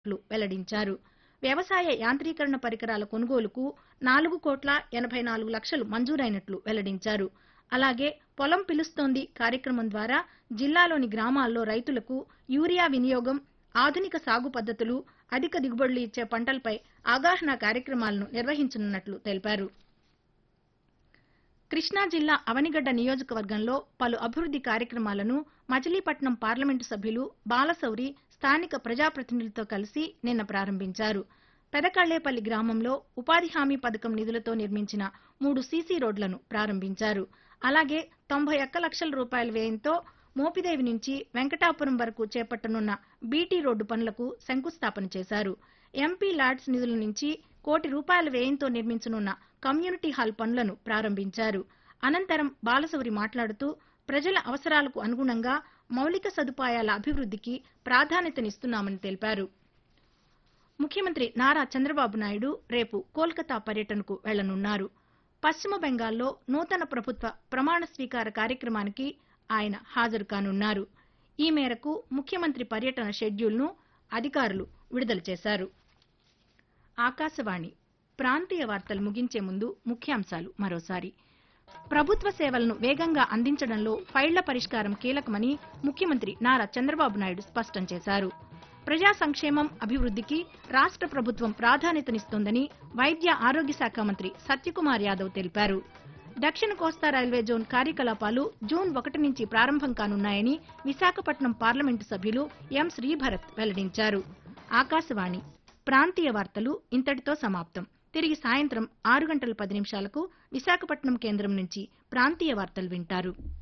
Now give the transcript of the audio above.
వెల్లడించారు. వ్యవసాయ యాంత్రీకరణ పరికరాల కొనుగోలుకు 4,84,00,000 మంజూరైనట్లు వెల్లడించారు. అలాగే పొలం పిలుస్తోంది కార్యక్రమం ద్వారా జిల్లాలోని గ్రామాల్లో రైతులకు యూరియా వినియోగం, ఆధునిక సాగు పద్ధతులు, అధిక దిగుబడులు ఇచ్చే పంటలపై అవగాహన కార్యక్రమాలను నిర్వహించనున్నట్లు తెలిపారు. కృష్ణా జిల్లా అవనిగడ్డ నియోజకవర్గంలో పలు అభివృద్ది కార్యక్రమాలను మచిలీపట్నం పార్లమెంటు సభ్యులు బాలశౌరి స్థానిక ప్రజాప్రతినిధులతో కలిసి నిన్న ప్రారంభించారు. పెదకళ్లేపల్లి గ్రామంలో ఉపాధి హామీ పథకం నిధులతో నిర్మించిన 3 సీసీ రోడ్లను ప్రారంభించారు. అలాగే 91 లక్షల రూపాయల వ్యయంతో మోపిదేవి నుంచి వెంకటాపురం వరకు చేపట్టనున్న బీటీ రోడ్డు పనులకు శంకుస్థాపన చేశారు. ఎంపీ ల్యాడ్స్ నిధుల నుంచి ₹1 కోటి వ్యయంతో నిర్మించనున్న కమ్యూనిటీ హాల్ పనులను ప్రారంభించారు. అనంతరం బాలశౌరి మాట్లాడుతూ ప్రజల అవసరాలకు అనుగుణంగా మౌలిక సదుపాయాల అభివృద్దికి ప్రాధాన్యతనిస్తున్నామని తెలిపారు. ముఖ్యమంత్రి నారా చంద్రబాబు నాయుడు రేపు కోల్కతా పర్యటనకు వెళ్లనున్నారు. పశ్చిమ బెంగాల్లో నూతన ప్రభుత్వ ప్రమాణ స్వీకార కార్యక్రమానికి ఆయన హాజరు కానున్నారు. ఈ మేరకు ముఖ్యమంత్రి పర్యటన షెడ్యూల్ను అధికారులు విడుదల చేశారు. ఆకాశవాణి ప్రాంతీయ వార్తలు ముగించే ముందు ముఖ్యాంశాలు మరోసారి. ప్రభుత్వ సేవలను వేగంగా అందించడంలో ఫైళ్ల పరిష్కారం కీలకమని ముఖ్యమంత్రి నారా చంద్రబాబు నాయుడు స్పష్టం చేశారు. ప్రజా సంక్షేమం, అభివృద్దికి రాష్ట్ర ప్రభుత్వం ప్రాధాన్యతనిస్తోందని వైద్య ఆరోగ్య శాఖ మంత్రి సత్యకుమార్ యాదవ్ తెలిపారు. దక్షిణ కోస్తా రైల్వే జోన్ కార్యకలాపాలు జూన్ 1 నుంచి ప్రారంభం కానున్నాయని విశాఖపట్నం పార్లమెంటు సభ్యులు ఎం శ్రీభరత్ వెల్లడించారు. ఆకాశవాణి ప్రాంతీయ వార్తలు ఇంతటితో సమాప్తం. తిరిగి సాయంత్రం 6:10 విశాఖపట్నం కేంద్రం నుంచి ప్రాంతీయ వార్తలు వింటారు.